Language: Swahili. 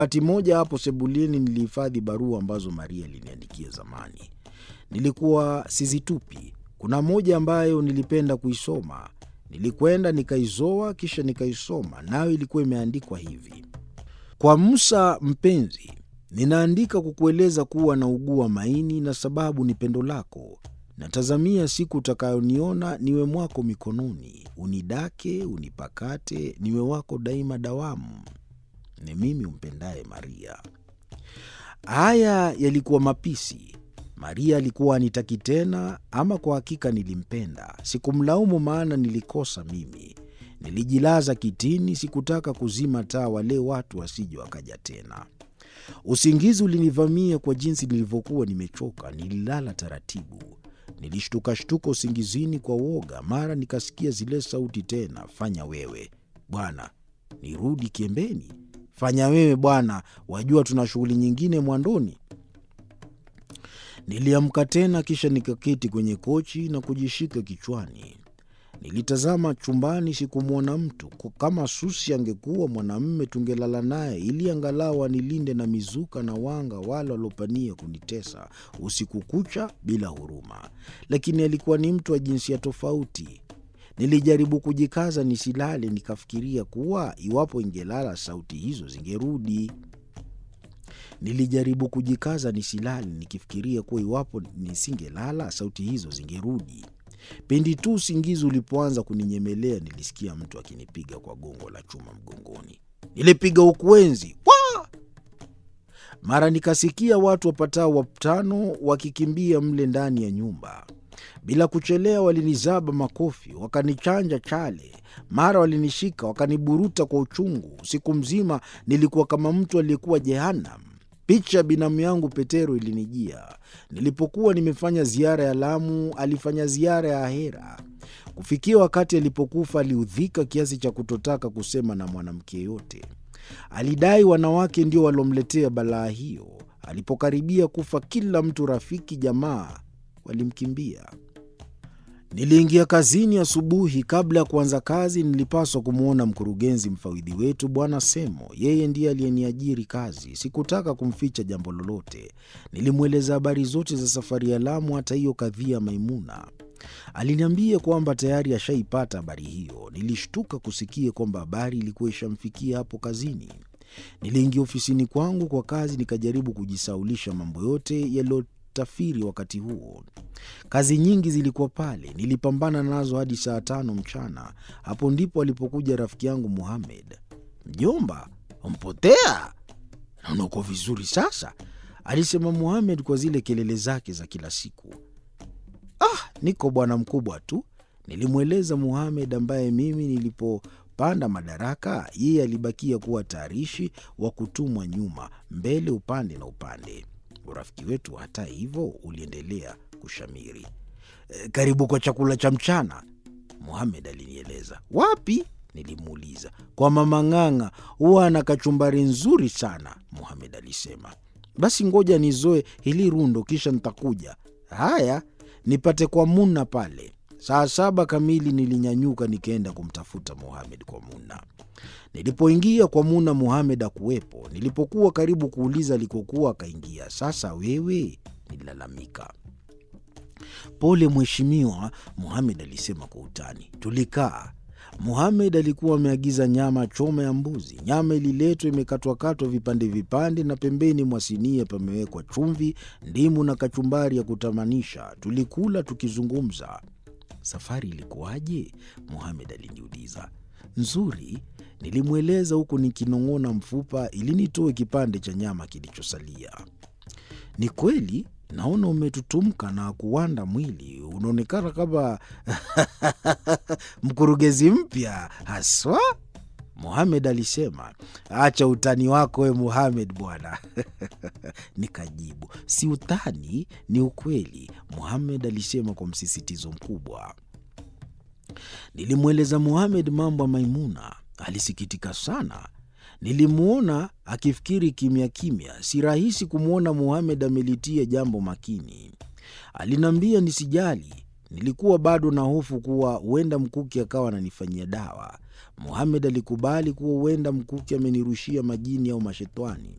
Wakati moja hapo sebuleni nilihifadhi barua ambazo Maria aliniandikia zamani. Nilikuwa sizitupi. Kuna moja ambayo nilipenda kuisoma. Nilikwenda nikaizoa kisha nikaisoma, nayo ilikuwa imeandikwa hivi: Kwa Musa mpenzi, ninaandika kukueleza kuwa naugua maini na sababu ni pendo lako. Natazamia siku utakayoniona niwe mwako mikononi, unidake, unipakate, niwe wako daima dawamu. Ni mimi umpendaye Maria. Haya yalikuwa mapisi. Maria alikuwa anitaki tena, ama kwa hakika nilimpenda. Sikumlaumu maana nilikosa mimi. Nilijilaza kitini, sikutaka kuzima taa wale watu wasije wakaja tena. Usingizi ulinivamia kwa jinsi nilivyokuwa nimechoka. Nililala taratibu. Nilishtuka usingizini kwa woga. Mara nikasikia zile sauti tena, fanya wewe bwana, nirudi kiembeni. Fanya wewe bwana, wajua tuna shughuli nyingine mwandoni. Niliamka tena kisha nikaketi kwenye kochi na kujishika kichwani. Nilitazama chumbani, sikumwona mtu. Kama Susi angekuwa mwanamume tungelala naye ili angalau anilinde na mizuka na wanga wale walopania kunitesa usiku kucha bila huruma. Lakini alikuwa ni mtu wa jinsia tofauti. Nilijaribu kujikaza nisilale, nikafikiria kuwa iwapo ingelala sauti hizo zingerudi. Nilijaribu kujikaza nisilale, nikifikiria kuwa iwapo nisingelala sauti hizo zingerudi. Pindi tu usingizi ulipoanza kuninyemelea, nilisikia mtu akinipiga kwa gongo la chuma mgongoni. Nilipiga ukwenzi. Waa! Mara nikasikia watu wapatao 5 wakikimbia mle ndani ya nyumba. Bila kuchelea walinizaba makofi, wakanichanja chale. Mara walinishika, wakaniburuta kwa uchungu. Usiku mzima nilikuwa kama mtu aliyekuwa Jehanamu. Picha ya binamu yangu Petero ilinijia. Nilipokuwa nimefanya ziara ya Lamu, alifanya ziara ya Ahera. Kufikia wakati alipokufa, aliudhika kiasi cha kutotaka kusema na mwanamke yote. Alidai wanawake ndio walomletea balaa hiyo. Alipokaribia kufa, kila mtu, rafiki, jamaa, walimkimbia. Niliingia kazini asubuhi. Kabla ya kuanza kazi, nilipaswa kumwona mkurugenzi mfawidhi wetu Bwana Semo. Yeye ndiye aliyeniajiri kazi. Sikutaka kumficha jambo lolote. Nilimweleza habari zote za safari ya Lamu, hata hiyo kadhia Maimuna. Aliniambia kwamba tayari ashaipata habari hiyo. Nilishtuka kusikia kwamba habari ilikuwa ishamfikia hapo kazini. Niliingia ofisini kwangu kwa kazi, nikajaribu kujisaulisha mambo yote yaliyotafiri wakati huo. Kazi nyingi zilikuwa pale. Nilipambana nazo hadi saa 5 mchana. Hapo ndipo alipokuja rafiki yangu Muhammad. Mjomba, umpotea? Na uko vizuri sasa? Alisema Muhammad kwa zile kelele zake za kila siku. Niko bwana mkubwa tu. Nilimweleza Muhammad ambaye mimi nilipopanda madaraka, yeye alibakia kuwa tarishi wa kutumwa nyuma, mbele, upande na upande. Urafiki wetu hata hivyo uliendelea kushamiri. Karibu kwa chakula cha mchana, Muhammad alinieleza. Wapi? Nilimuuliza. Kwa Mama Ng'ang'a, huwa ana kachumbari nzuri sana, Muhammad alisema. Basi ngoja nizoe hili rundo kisha nitakuja. Haya, nipate kwa Muna pale. Saa 7 kamili nilinyanyuka nikaenda kumtafuta Muhammad kwa Muna. Nilipoingia kwa Muna, Muhammad hakuwepo. Nilipokuwa karibu kuuliza alikokuwa, akaingia. Sasa wewe, nililalamika. Pole mheshimiwa, Muhammad alisema kwa utani. Tulikaa. Muhammad alikuwa ameagiza nyama choma ya mbuzi. Nyama ililetwa imekatwa vipande vipande, na pembeni mwa sinia pamewekwa chumvi, ndimu na kachumbari ya kutamanisha. Tulikula tukizungumza. Safari ilikuwaje? Muhammad aliniuliza. Nzuri, nilimweleza huku nikinong'ona mfupa ili nitoe kipande cha nyama kilichosalia. Ni kweli, naona umetutumka na kuwanda mwili. Unaonekana kama mkurugenzi mpya haswa, Muhammad alisema. Acha utani wako we Muhammad bwana. Nikajibu, si utani, ni ukweli, Muhammad alisema kwa msisitizo mkubwa. Nilimweleza Muhammad mambo ya Maimuna. Alisikitika sana. Nilimuona akifikiri kimya kimya. Si rahisi kumwona Muhammad amelitia jambo makini. Alinambia nisijali. Nilikuwa bado na hofu kuwa huenda Mkuki akawa ananifanyia dawa. Muhammad alikubali kuwa huenda Mkuki amenirushia majini au mashetani.